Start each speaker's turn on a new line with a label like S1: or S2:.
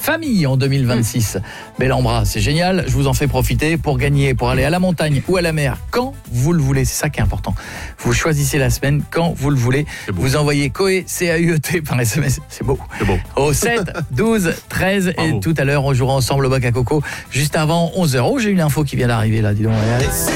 S1: famille en 2026. Bel-en-Bras, c'est génial. Je vous en fais profiter pour gagner, pour aller à la montagne ou à la mer quand vous le voulez. C'est ça qui est important. Vous choisissez la semaine quand vous le voulez. Vous envoyez COE, C-A-U-E-T par SMS. C'est beau. Au 7, 12, 13. Bravo. Et tout à l'heure, on jouera ensemble au bac à coco juste avant 11h. Oh, j'ai une info qui vient d'arriver là, dis donc. Allez.